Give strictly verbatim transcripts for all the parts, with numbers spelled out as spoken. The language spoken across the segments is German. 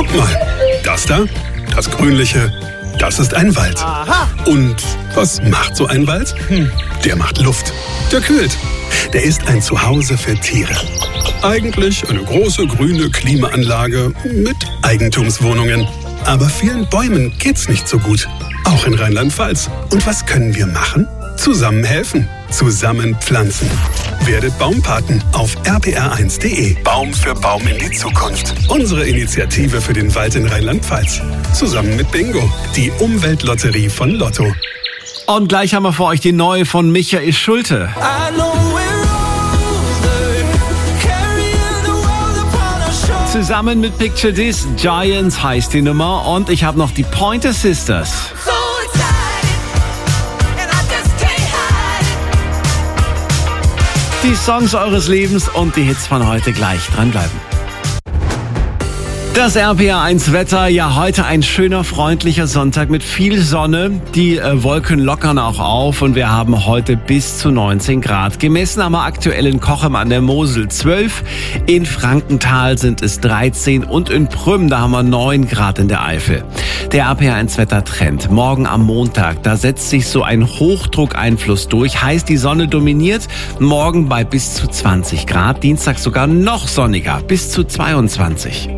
Guck mal, das da, das Grünliche, das ist ein Wald. Aha. Und was macht so ein Wald? Hm, der macht Luft. Der kühlt. Der ist ein Zuhause für Tiere. Eigentlich eine große grüne Klimaanlage mit Eigentumswohnungen. Aber vielen Bäumen geht's nicht so gut. Auch in Rheinland-Pfalz. Und was können wir machen? Zusammen helfen. Zusammen pflanzen. Werdet Baumpaten auf r p r eins punkt d e. Baum für Baum in die Zukunft. Unsere Initiative für den Wald in Rheinland-Pfalz. Zusammen mit Bingo, die Umweltlotterie von Lotto. Und gleich haben wir für euch die neue von Michael Schulte. Zusammen mit Picture This, Giants heißt die Nummer. Und ich habe noch die Pointer Sisters. Die Songs eures Lebens und die Hits von heute gleich dranbleiben. Das R P R eins Wetter, ja heute ein schöner, freundlicher Sonntag mit viel Sonne. Die äh, Wolken lockern auch auf und wir haben heute bis zu neunzehn Grad. Gemessen haben wir aktuell in Kochem an der Mosel zwölf, in Frankenthal sind es dreizehn und in Prüm, da haben wir neun Grad in der Eifel. Der R P R eins Wettertrend. Morgen am Montag, da setzt sich so ein Hochdruckeinfluss durch, heißt die Sonne dominiert, morgen bei bis zu zwanzig Grad, Dienstag sogar noch sonniger, bis zu zweiundzwanzig.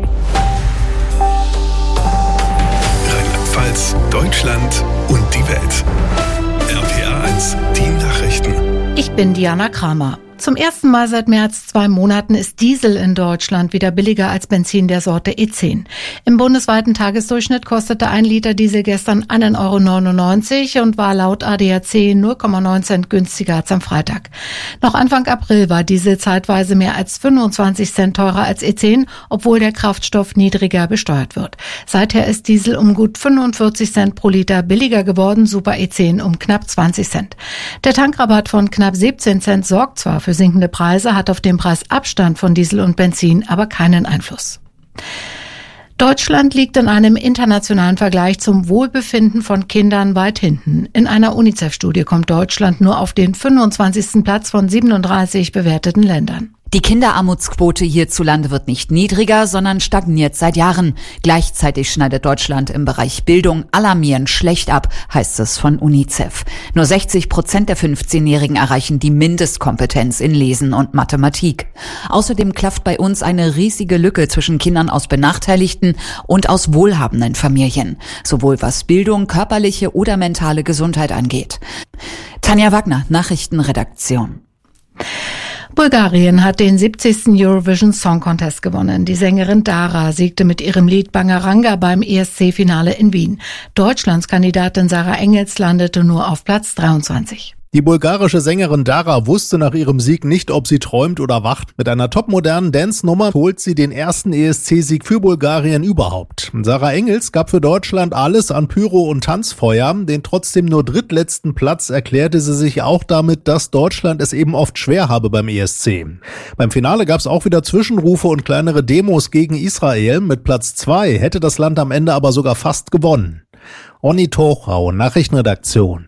Deutschland und die Welt. R P R eins, die Nachrichten. Ich bin Diana Kramer. Zum ersten Mal seit mehr als zwei Monaten ist Diesel in Deutschland wieder billiger als Benzin der Sorte E zehn. Im bundesweiten Tagesdurchschnitt kostete ein Liter Diesel gestern ein Euro neunundneunzig und war laut A D A C null Komma neun Cent günstiger als am Freitag. Noch Anfang April war Diesel zeitweise mehr als fünfundzwanzig Cent teurer als E zehn, obwohl der Kraftstoff niedriger besteuert wird. Seither ist Diesel um gut fünfundvierzig Cent pro Liter billiger geworden, Super E zehn um knapp zwanzig Cent. Der Tankrabatt von knapp siebzehn Cent sorgt zwar für sinkende Preise, hat auf den Preisabstand von Diesel und Benzin aber keinen Einfluss. Deutschland liegt in einem internationalen Vergleich zum Wohlbefinden von Kindern weit hinten. In einer UNICEF-Studie kommt Deutschland nur auf den fünfundzwanzigsten Platz von siebenunddreißig bewerteten Ländern. Die Kinderarmutsquote hierzulande wird nicht niedriger, sondern stagniert seit Jahren. Gleichzeitig schneidet Deutschland im Bereich Bildung alarmierend schlecht ab, heißt es von UNICEF. Nur sechzig Prozent der fünfzehnjährigen erreichen die Mindestkompetenz in Lesen und Mathematik. Außerdem klafft bei uns eine riesige Lücke zwischen Kindern aus benachteiligten und aus wohlhabenden Familien, sowohl was Bildung, körperliche oder mentale Gesundheit angeht. Tanja Wagner, Nachrichtenredaktion. Bulgarien hat den siebzigsten Eurovision Song Contest gewonnen. Die Sängerin Dara siegte mit ihrem Lied Bangaranga beim E S C-Finale in Wien. Deutschlands Kandidatin Sarah Engels landete nur auf Platz dreiundzwanzig. Die bulgarische Sängerin Dara wusste nach ihrem Sieg nicht, ob sie träumt oder wacht. Mit einer topmodernen Dance-Nummer holt sie den ersten E S C-Sieg für Bulgarien überhaupt. Sarah Engels gab für Deutschland alles an Pyro und Tanzfeuer. Den trotzdem nur drittletzten Platz erklärte sie sich auch damit, dass Deutschland es eben oft schwer habe beim E S C. Beim Finale gab es auch wieder Zwischenrufe und kleinere Demos gegen Israel. Mit Platz zwei hätte das Land am Ende aber sogar fast gewonnen. Onni Tochau, Nachrichtenredaktion.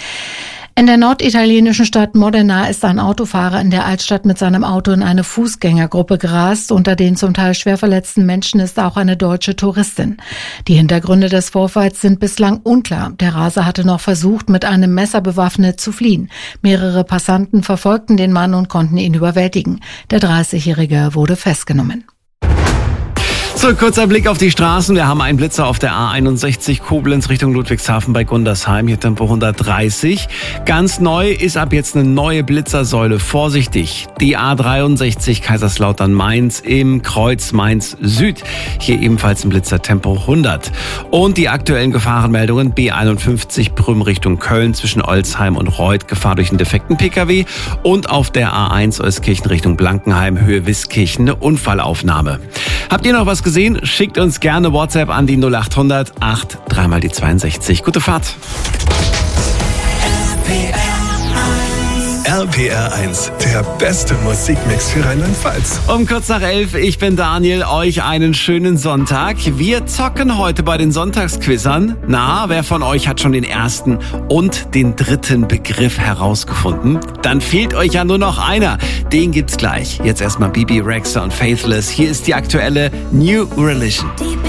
In der norditalienischen Stadt Modena ist ein Autofahrer in der Altstadt mit seinem Auto in eine Fußgängergruppe gerast. Unter den zum Teil schwer verletzten Menschen ist auch eine deutsche Touristin. Die Hintergründe des Vorfalls sind bislang unklar. Der Raser hatte noch versucht, mit einem Messer bewaffnet zu fliehen. Mehrere Passanten verfolgten den Mann und konnten ihn überwältigen. Der dreißigjährige wurde festgenommen. So, kurzer Blick auf die Straßen. Wir haben einen Blitzer auf der A einundsechzig Koblenz Richtung Ludwigshafen bei Gundersheim. Hier Tempo hundertdreißig. Ganz neu ist ab jetzt eine neue Blitzersäule. Vorsichtig. Die A dreiundsechzig Kaiserslautern-Mainz im Kreuz Mainz Süd. Hier ebenfalls ein Blitzer Tempo hundert. Und die aktuellen Gefahrenmeldungen. B einundfünfzig Prüm Richtung Köln zwischen Olsheim und Reuth. Gefahr durch einen defekten Pkw. Und auf der A eins Euskirchen Richtung Blankenheim Höhe Wiskirchen eine Unfallaufnahme. Habt ihr noch was gesehen? Schickt uns gerne WhatsApp an die null acht hundert acht dreimal die zweiundsechzig. Gute Fahrt. R P R eins, der beste Musikmix für Rheinland-Pfalz. Um kurz nach elf, ich bin Daniel, euch einen schönen Sonntag. Wir zocken heute bei den Sonntagsquizzern. Na, wer von euch hat schon den ersten und den dritten Begriff herausgefunden? Dann fehlt euch ja nur noch einer. Den gibt's gleich. Jetzt erstmal Bibi Rexha und Faithless. Hier ist die aktuelle New Religion.